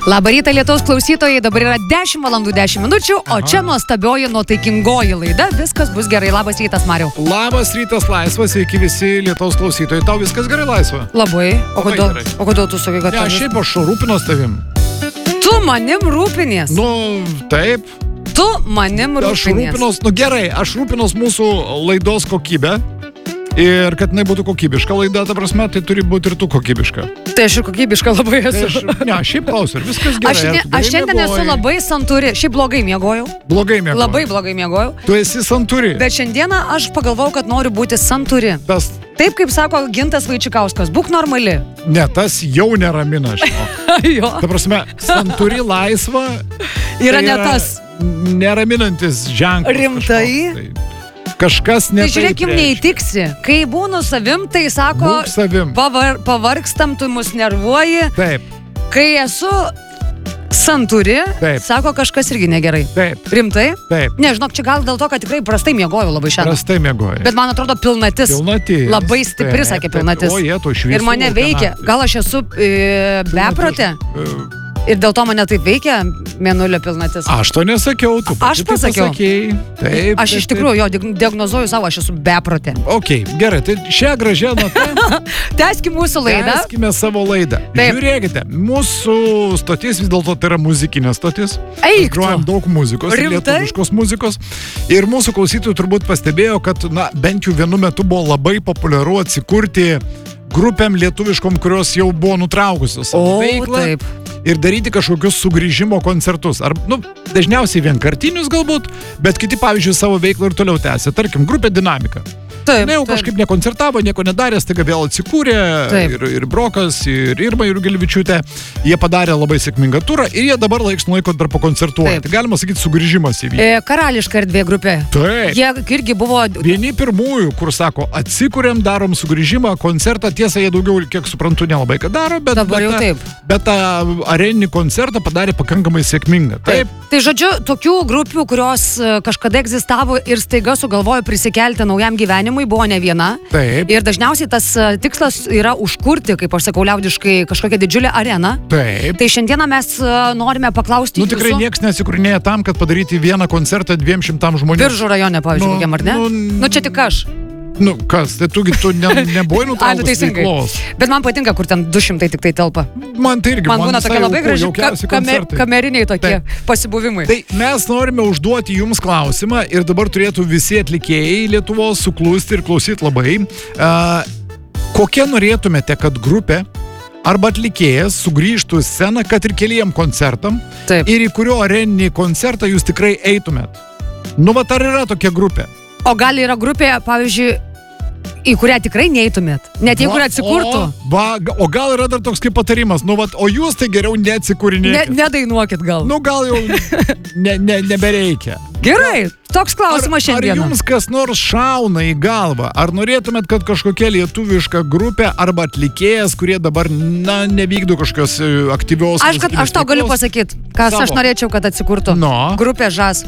Labą rytą, Lietuvos klausytojai, dabar yra 10 valandų 10 minučių, o čia nuostabioji nuotaikingoji laida. Viskas bus gerai. Labas rytas, Mariau. Labas rytas, laisvas, sveiki visi Lietuvos klausytojai. Tau viskas gerai, laisva? Labai. O kodėl tu sakai, kad... Ne, šiaip aš rūpinos tavim. Tu manim rūpinies. Nu, taip. Tu manim rūpinies. Aš rūpinos, gerai, aš rūpinos mūsų laidos kokybę. Ir kad jinai būtų kokybiška laida, ta prasme, tai turi būti ir tu kokybiška. Tai aš ir kokybiška labai esu. Ne, šiaip klausiu, ir viskas gerai. Aš šiandien esu labai santūri. Šiaip blogai miegojau. Blogai miegojau. Labai blogai miegojau. Tu esi santūri. Bet šiandieną aš pagalvojau, kad noriu būti santūri. Taip, kaip sako Gintas Vaičikauskas, būk normali. Ne, tas jau neramina, Jo. Ta prasme, santūri laisva yra ne tas. Neraminantis ženklas. Rimtai? Kažkas ne taip. Tai žiūrėkim, neįtiksi. Kai būnu savim, tai sako, pavargstam, tu mus nervuoji. Taip. Kai esu santūri, taip. Sako, kažkas irgi negerai. Taip. Rimtai? Taip. Žinok, čia gal dėl to, kad tikrai prastai miegojau labai šiandien. Prastai miegojau. Bet man atrodo pilnatis. Labai stipri, sakė pilnatis. O jie, tu šviesų. Ir mane veikia. Gal aš esu beprotė? Ir dėl to mane taip veikia mėnulio pilnatis. Aš to nesakiau, tu aš pasakiau. Taip, aš iš tikrųjų jo diagnozuoju savo, aš esu beprotė. Ok, gerai, tai šią gražią notą. Tęskime mūsų laidą. Tęskime savo laidą. Taip. Žiūrėkite, mūsų stotis vis dėlto tai yra muzikinė stotis. Eik, grojam daug muzikos, lietuviškos muzikos. Ir mūsų klausytojai turbūt pastebėjo, kad bent jau vienu metu buvo labai populiaru atsikurti grupėm lietuviškom, kurios jau buvo nutraukusios savo veiklą. Taip. Ir daryti kažkokius sugrįžimo koncertus. Ar, dažniausiai vienkartinius galbūt, bet kiti, pavyzdžiui, savo veiklą ir toliau tęsia. Tarkim, grupė Dinamika. Taip, jau kažkaip nekoncertavo, nieko nedarė, staiga vėl atsikūrė. Ir Brokas, ir Irma Jurgelevičiūtė. Jie padarė labai sėkmingą turą ir jie dabar laiks nuo laiko dar pakoncertuoja. Tai galima sakyti, sugrįžimas įvyko. Karališka erdvė grupė. Taip. Jie irgi buvo... Vieni pirmųjų, kur sako, atsikūrėm, darom sugrįžimą, koncertą. Tiesa, jie daugiau, kiek suprantu, nelabai ką daro, bet... Dabar jau taip. Bet tą areninį koncertą padarė pakankamai sėkmingą. Taip. Tai žodžiu, tokių grupių, kurios kažkada egzistavo ir staiga sugalvojo prisikelti naujam gyvenimui, buvo ne viena. Taip. Ir dažniausiai tas tikslas yra užkurti, kaip aš sakau liaudiškai, kažkokią didžiulę areną. Taip. Tai šiandieną mes norime paklausti jūsų. Tikrai nieks nesikūrinėja tam, kad padaryti vieną koncertą 200 žmonių. Biržų rajone, pavyzdžiui, kokiam, ar ne? Čia tik aš. Kas? Tai tu nebuvai nutraukus veiklos. Bet man patinka, kur ten 200 tik tai telpa. Man tai irgi. Man būna tokia labai graži kameriniai tokie pasibuvimai. Tai mes norime užduoti jums klausimą ir dabar turėtų visi atlikėjai Lietuvos suklusti ir klausyti labai. Kokia norėtumėte, kad grupė arba atlikėjas sugrįžtų į sceną, kad ir keliem koncertam? Taip. Ir į kurio areninį koncertą jūs tikrai eitumėt? Ar yra tokia grupė? O gal yra grupė, pavyzdžiui, į kurią tikrai neeitumėt? Net jeigu atsikurtų. O gal yra dar toks kaip patarimas, o jūs tai geriau neatsikūrinėkit. Nedainuokit gal. Gal jau nebereikia. Gerai, toks klausimas šiandien. Ar jums kas nors šauna į galvą? Ar norėtumėt, kad kažkokia lietuviška grupė arba atlikėjas, kurie dabar, nevykdo kažkokios aktyvios... Aš tau galiu pasakyti, kas aš norėčiau, kad atsikurtų. Grupė Žas.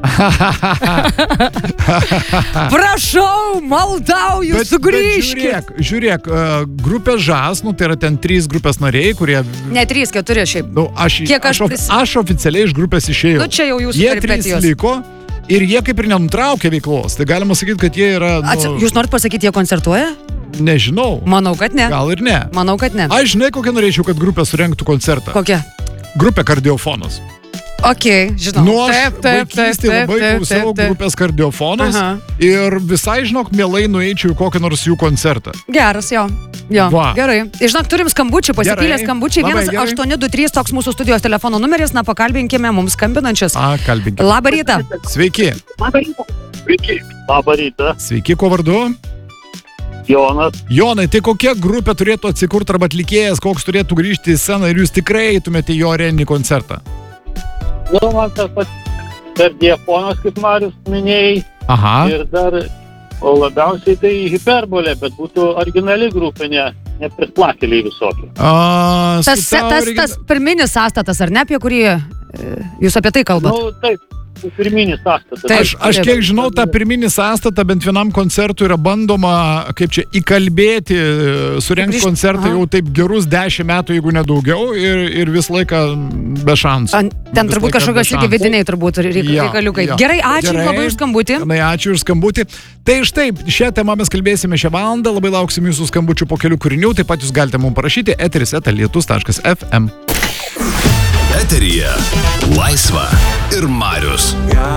Prašau, maldauju, sugrįžkit. Žiūrėk, grupė Žas, tai yra ten 3 grupės nariai, kurie... Ne 3, 4 šiaip. Aš oficialiai iš grupės išėjau. Čia jau jūsų peripetijos. Jie 3 liko ir jie kaip ir nenutraukė veiklos. Tai galima sakyti, kad jie yra... Jūs norit pasakyti, jie koncertuoja? Nežinau. Manau, kad ne. Gal ir ne. Manau, kad ne. Aš žinai, kokią norėčiau, kad grupė surengtų koncertą. Kokią? Grupė Kardiofonas. Ok, žinau. Aš vaikystėje labai klausiau grupės Kardiofonas ir visai, mielai nueičiau į kokį nors jų koncertą. Geras, jo. Gerai. Žinok, turim skambučių, pasipylę skambučiai. 1823 toks mūsų studijos telefono numeris, pakalbinkime mums skambinančius. Kalbinkime. Labą rytą. Sveiki. Labą rytą. Sveiki, kuo vardu? Jonas. Jonai, tai kokia grupė turėtų atsikurti arba atlikėjas, koks turėtų grįžti į sceną ir jūs tikrai eitumėte jo areninį koncertą? Man tas pats Kardiofonas, kaip Marius minėjai. Ir dar labiausiai tai Hiperbolė, bet būtų originali grupė, ne priplakėliai visokie. Tas pirminis sąstatas, ar ne, apie kurį jūs apie tai kalbat? Taip. pirminį sąstatą. Aš kiek žinau, tą pirminį sąstatą bent vienam koncertui yra bandoma, kaip čia, įkalbėti, surengti koncertą jau taip gerus 10 metų, jeigu nedaugiau, ir visą laiką be šansų. Ten turbūt kažkokios irgi vidiniai turbūt reikaliukai. Gerai, ačiū labai už skambutį. Ačiū už skambutį. Tai štai, šią temą mes kalbėsime šią valandą, labai lauksim jūsų skambučių po kelių kūrinių, taip pat jūs galite mums parašyti eteris@lietus.fm. Eteryje Laisva ir Marius.